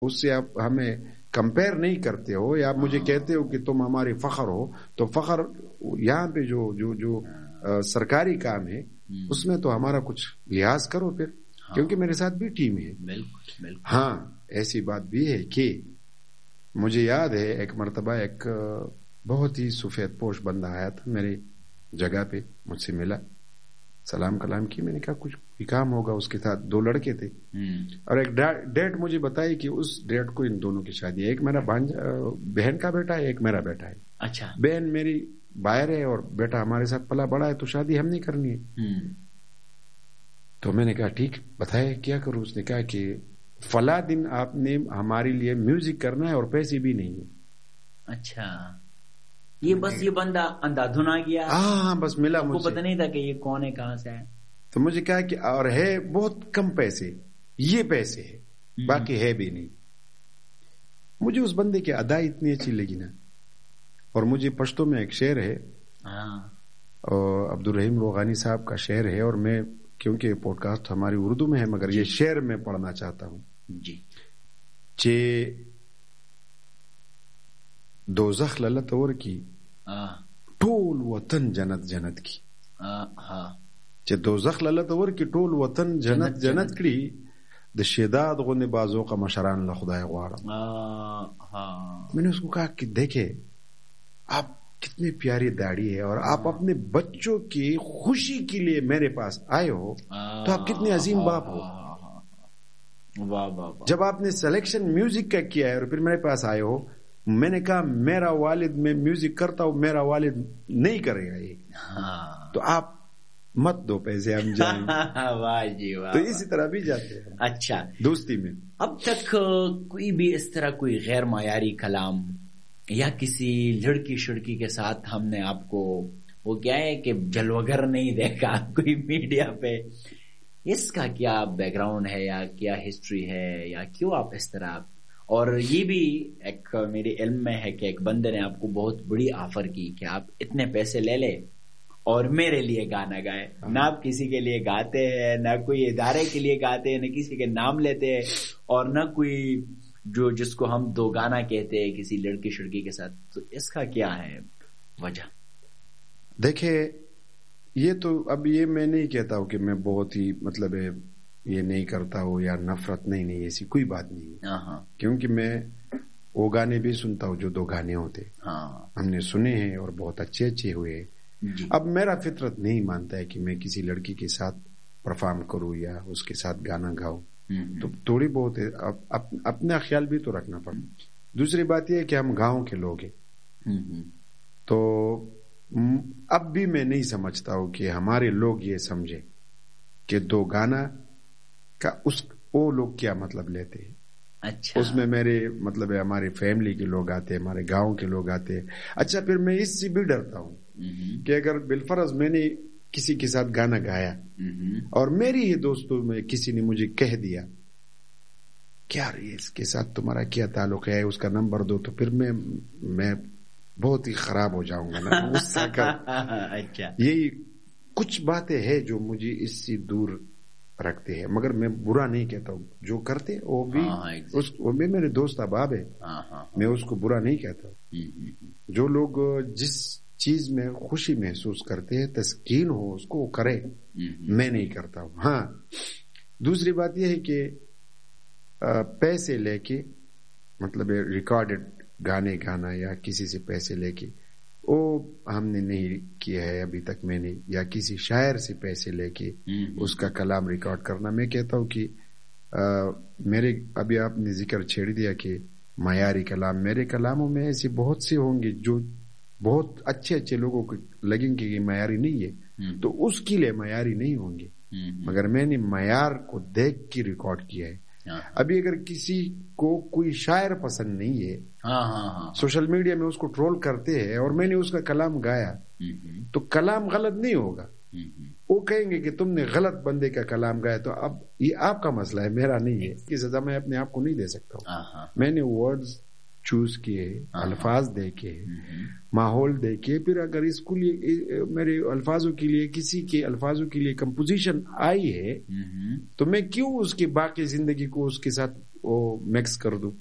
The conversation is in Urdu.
اس سے آپ ہمیں کمپیئر نہیں کرتے ہو یا آپ مجھے کہتے ہو کہ تم ہمارے فخر ہو، تو فخر یہاں پہ جو سرکاری کام ہے اس میں تو ہمارا کچھ لحاظ کرو پھر، کیونکہ میرے ساتھ بھی ٹیم ہے. بالکل. ہاں ایسی بات بھی ہے کہ مجھے یاد ہے ایک مرتبہ ایک بہت ہی سفید پوش بندہ آیا تھا میری جگہ پہ، مجھ سے ملا، سلام کلام کی. میں نے کہا کچھ کام ہوگا. اس کے ساتھ 2 لڑکے تھے اور ایک ڈیٹ مجھے بتائی کہ اس ڈیٹ کو ان دونوں کی شادی ہے. ایک میرا بہن کا بیٹا ہے، ایک میرا بیٹا ہے. اچھا. بہن میری باہر ہے اور بیٹا ہمارے ساتھ پلا بڑا ہے، تو شادی ہم نہیں کرنی ہے. تو میں نے کہا ٹھیک بتائے کیا کروں. اس نے کہا کہ فلاں دن آپ نے ہمارے لیے میوزک کرنا ہے اور پیسے بھی نہیں ہے. اچھا. یہ بس یہ بندہ اندھادھن آ گیا. ہاں بس ملا مجھے، پتہ نہیں تھا کہ یہ کون ہے، کہاں سے ہے. تو مجھے کہا کہ اور ہے بہت کم پیسے، یہ پیسے ہے باقی ہے بھی نہیں. مجھے اس بندے کی ادا اتنی اچھی لگی نا. اور مجھے پشتو میں ایک شعر ہے، اور عبدالرحیم روغانی صاحب کا شعر ہے، اور میں کیونکہ پوڈ کاسٹ ہماری اردو میں ہے مگر یہ شعر میں پڑھنا چاہتا ہوں. جی. چے دوزخ للت اور کی ټول وطن جنت جنت کی. چې دوزخ للت اور کی ټول وطن جنت جنت کړي، د شداد غوندې بازو کا مشران له خدای غواړم. میں نے اس کو کہا کہ دیکھے آپ کتنی پیاری داڑھی ہے اور آپ اپنے بچوں کی خوشی کے لیے میرے پاس آئے ہو، تو آپ کتنے عظیم باپ ہو. جب آپ نے سلیکشن میوزک کا کیا ہے اور پھر میرے پاس آئے ہو، میں نے کہا میرا والد میں میوزک کرتا ہوں، میرا والد نہیں کرے گا یہ، تو آپ مت دو پیسے، ہم جائیں. واہ جی واہ. تو اسی طرح بھی جاتے ہیں. اچھا. دوستی میں اب تک کوئی بھی اس طرح کوئی غیر معیاری کلام یا کسی لڑکی شڑکی کے ساتھ ہم نے آپ کو وہ کیا ہے کہ جلوگر نہیں دیکھا کوئی میڈیا پہ، اس کا کیا بیک گراؤنڈ ہے یا کیا ہسٹری ہے یا کیوں آپ اس طرح؟ اور یہ بھی ایک میرے علم میں ہے کہ ایک بندے نے آپ کو بہت بڑی آفر کی کہ آپ اتنے پیسے لے لے اور میرے لیے گانا گائے. نہ آپ کسی کے لیے گاتے ہیں، نہ کوئی ادارے کے لیے گاتے ہیں، نہ کسی کے نام لیتے ہیں، اور نہ کوئی جو جس کو ہم 2 گانا کہتے ہیں کسی لڑکی شڑکی کے ساتھ. تو اس کا کیا ہے وجہ؟ دیکھیں یہ تو اب یہ میں نہیں کہتا ہوں کہ میں بہت ہی مطلب یہ نہیں کرتا ہوں یا نفرت، نہیں ایسی کوئی بات نہیں ہے. کیونکہ میں وہ گانے بھی سنتا ہوں جو 2 گانے ہوتے، ہم نے سنے ہیں اور بہت اچھے ہوئے. اب میرا فطرت نہیں مانتا ہے کہ میں کسی لڑکی کے ساتھ پرفارم کروں یا اس کے ساتھ گانا گاؤں. تو تھوڑی بہت اپنا خیال بھی تو رکھنا پڑتا. دوسری بات یہ ہے کہ ہم گاؤں کے لوگ ہیں، تو اب بھی میں نہیں سمجھتا ہوں کہ ہمارے لوگ یہ سمجھے کہ 2 گانا کا وہ لوگ کیا مطلب لیتے ہیں. اچھا. اس میں میرے مطلب ہے ہمارے فیملی کے لوگ آتے ہیں، ہمارے گاؤں کے لوگ آتے ہیں. اچھا پھر میں اس سے بھی ڈرتا ہوں کہ اگر بالفرض میں نے کسی کے ساتھ گانا گایا اور میری ہی دوستوں میں کسی نے مجھے کہہ دیا کیا اس کے ساتھ تمہارا کیا تعلق ہے، اس کا نمبر دو، تو پھر میں بہت ہی خراب ہو جاؤں گا نا، غصہ کر. اچھا. یہی کچھ باتیں ہیں جو مجھے اس سے دور رکھتے ہیں، مگر میں برا نہیں کہتا ہوں. جو کرتے وہ بھی میرے دوست احباب ہے، میں اس کو برا نہیں کہتا. جو لوگ جس چیز میں خوشی محسوس کرتے ہیں، تسکین ہو، اس کو وہ کرے، میں نہیں کرتا ہوں. ہاں دوسری بات یہ ہے کہ پیسے لے کے مطلب ریکارڈڈ گانے گانا یا کسی سے پیسے لے کے، وہ ہم نے نہیں کیا ہے ابھی تک. میں نے یا کسی شاعر سے پیسے لے کے اس کا کلام ریکارڈ کرنا. میں کہتا ہوں کہ میرے ابھی آپ نے ذکر چھیڑ دیا کہ معیاری کلام، میرے کلاموں میں ایسے بہت سے ہوں گے جو بہت اچھے لوگوں کو لگیں گے کہ معیاری نہیں ہے، تو اس کے لیے معیاری نہیں ہوں گے، مگر میں نے معیار کو دیکھ کے ریکارڈ کیا ہے. ابھی اگر کسی کو کوئی شاعر پسند نہیں ہے، سوشل میڈیا میں اس کو ٹرول کرتے ہیں اور میں نے اس کا کلام گایا، تو کلام غلط نہیں ہوگا. وہ کہیں گے کہ تم نے غلط بندے کا کلام گایا، تو اب یہ آپ کا مسئلہ ہے، میرا نہیں ہے. اس کی سزا میں اپنے آپ کو نہیں دے سکتا ہوں. میں نے ورڈز چوز کیے, الفاظ دیکھے, ماحول دیکھے, پھر اگر اس کو لیے میرے الفاظوں کے لیے کسی کے الفاظوں کے لیے کمپوزیشن آئی ہے تو میں کیوں اس کی باقی زندگی کو اس کے ساتھ وہ مکس کر دوں.